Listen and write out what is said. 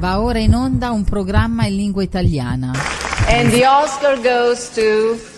Va ora in onda un programma in lingua italiana. And the Oscar goes to